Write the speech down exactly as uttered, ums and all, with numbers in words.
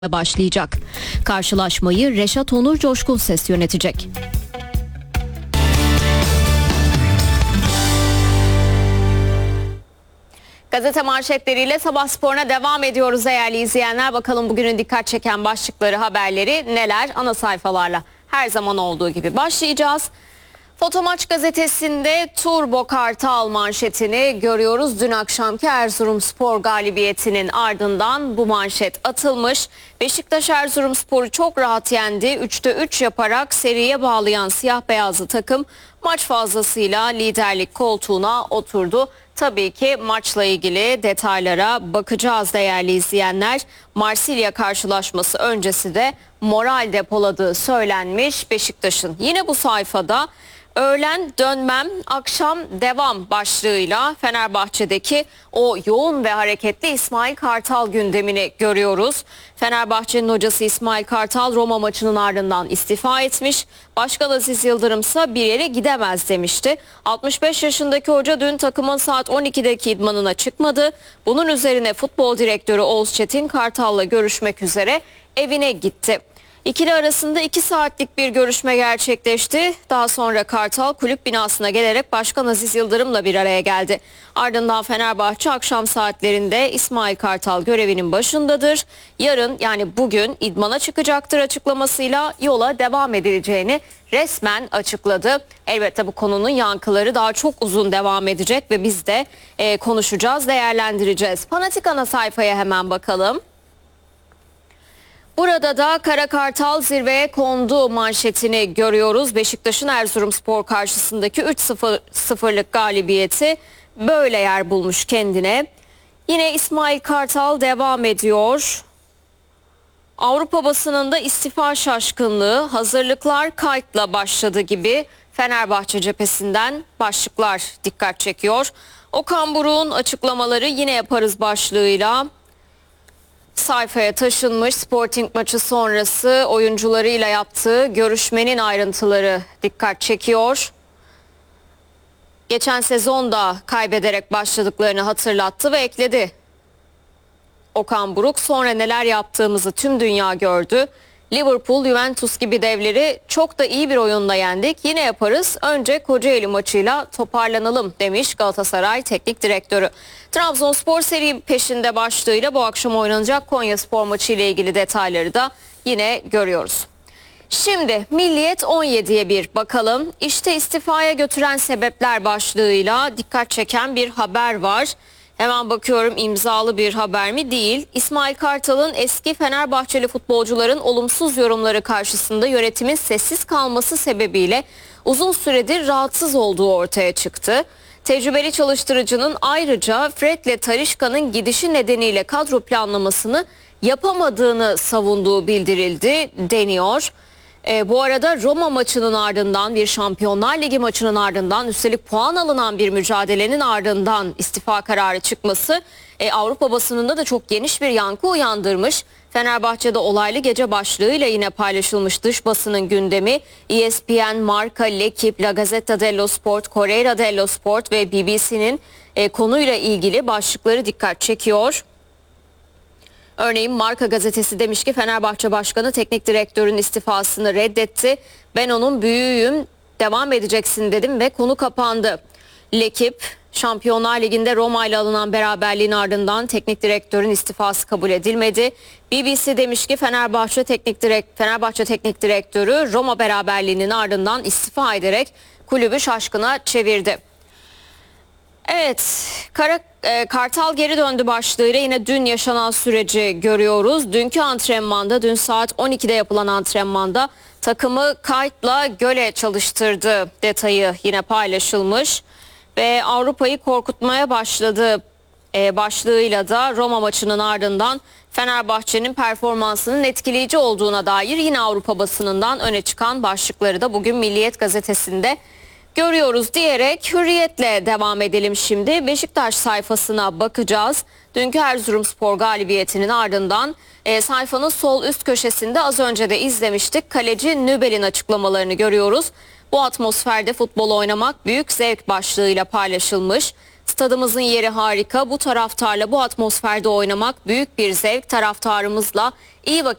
başlayacak. Karşılaşmayı Reşat Onur Coşkun Ses yönetecek. Gazete manşetleriyle sabah sporuna devam ediyoruz değerli izleyenler. Bakalım bugünün dikkat çeken başlıkları, haberleri neler? Ana sayfalarla her zaman olduğu gibi başlayacağız. Fotomaç gazetesinde Turbo Kartal manşetini görüyoruz. Dün akşamki Erzurumspor galibiyetinin ardından bu manşet atılmış. Beşiktaş Erzurumspor'u çok rahat yendi. üçte üç yaparak seriye bağlayan siyah beyazlı takım maç fazlasıyla liderlik koltuğuna oturdu. Tabii ki maçla ilgili detaylara bakacağız değerli izleyenler. Marsilya karşılaşması öncesi de moral depoladığı söylenmiş Beşiktaş'ın. Yine bu sayfada öğlen dönmem, akşam devam başlığıyla Fenerbahçe'deki o yoğun ve hareketli İsmail Kartal gündemini görüyoruz. Fenerbahçe'nin hocası İsmail Kartal Roma maçının ardından istifa etmiş. Başkan Aziz Yıldırım ise bir yere gidemez demişti. altmış beş yaşındaki hoca dün takımın saat on ikideki idmanına çıkmadı. Bunun üzerine futbol direktörü Oğuz Çetin Kartal'la görüşmek üzere evine gitti. İkili arasında iki saatlik bir görüşme gerçekleşti. Daha sonra Kartal kulüp binasına gelerek Başkan Aziz Yıldırım'la bir araya geldi. Ardından Fenerbahçe akşam saatlerinde İsmail Kartal görevinin başındadır. Yarın yani bugün idmana çıkacaktır açıklamasıyla yola devam edileceğini resmen açıkladı. Elbette bu konunun yankıları daha çok uzun devam edecek ve biz de e, konuşacağız, değerlendireceğiz. Fanatik ana sayfaya hemen bakalım. Burada da Kara Kartal zirveye kondu manşetini görüyoruz. Beşiktaş'ın Erzurumspor karşısındaki üç sıfırlık galibiyeti böyle yer bulmuş kendine. Yine İsmail Kartal devam ediyor. Avrupa basınında istifa şaşkınlığı, hazırlıklar kayıtla başladı gibi Fenerbahçe cephesinden başlıklar dikkat çekiyor. Okan Buruk'un açıklamaları yine yaparız başlığıyla sayfaya taşınmış. Sporting maçı sonrası oyuncularıyla yaptığı görüşmenin ayrıntıları dikkat çekiyor. Geçen sezonda kaybederek başladıklarını hatırlattı ve ekledi. Okan Buruk, sonra neler yaptığımızı tüm dünya gördü. Liverpool, Juventus gibi devleri çok da iyi bir oyunla yendik. Yine yaparız. Önce Kocaeli maçıyla toparlanalım demiş Galatasaray Teknik Direktörü. Trabzonspor seri peşinde başlığıyla bu akşam oynanacak Konyaspor maçı ile ilgili detayları da yine görüyoruz. Şimdi Milliyet on yediye bir bakalım. İşte istifaya götüren sebepler başlığıyla dikkat çeken bir haber var. Hemen bakıyorum, imzalı bir haber mi? Değil. İsmail Kartal'ın eski Fenerbahçeli futbolcuların olumsuz yorumları karşısında yönetimin sessiz kalması sebebiyle uzun süredir rahatsız olduğu ortaya çıktı. Tecrübeli çalıştırıcının ayrıca Fred'le Talisca'nın gidişi nedeniyle kadro planlamasını yapamadığını savunduğu bildirildi deniyor. E, bu arada Roma maçının ardından, bir Şampiyonlar Ligi maçının ardından, üstelik puan alınan bir mücadelenin ardından istifa kararı çıkması e, Avrupa basınında da çok geniş bir yankı uyandırmış. Fenerbahçe'de olaylı gece başlığıyla yine paylaşılmış dış basının gündemi. E S P N, Marca, L'Equipe, La Gazzetta dello Sport, Corriere dello Sport ve B B C'nin e, konuyla ilgili başlıkları dikkat çekiyor. Örneğin Marca gazetesi demiş ki Fenerbahçe Başkanı teknik direktörün istifasını reddetti. Ben onun büyüğüyüm, devam edeceksin dedim ve konu kapandı. L'Equipe, Şampiyonlar Ligi'nde Roma ile alınan beraberliğin ardından teknik direktörün istifası kabul edilmedi. B B C demiş ki Fenerbahçe teknik direkt Fenerbahçe teknik direktörü Roma beraberliğinin ardından istifa ederek kulübü şaşkına çevirdi. Evet, Kara, e, Kartal geri döndü başlığıyla yine dün yaşanan süreci görüyoruz. Dünkü antrenmanda, dün saat on ikide yapılan antrenmanda takımı kayıtla göle çalıştırdı detayı yine paylaşılmış. Ve Avrupa'yı korkutmaya başladı e, başlığıyla da Roma maçının ardından Fenerbahçe'nin performansının etkileyici olduğuna dair yine Avrupa basınından öne çıkan başlıkları da bugün Milliyet gazetesinde görüyoruz diyerek Hürriyet'le devam edelim şimdi. Beşiktaş sayfasına bakacağız. Dünkü Erzurumspor galibiyetinin ardından e, sayfanın sol üst köşesinde az önce de izlemiştik. Kaleci Nübel'in açıklamalarını görüyoruz. Bu atmosferde futbol oynamak büyük zevk başlığıyla paylaşılmış. Stadımızın yeri harika. Bu taraftarla bu atmosferde oynamak büyük bir zevk. Taraftarımızla iyi vakit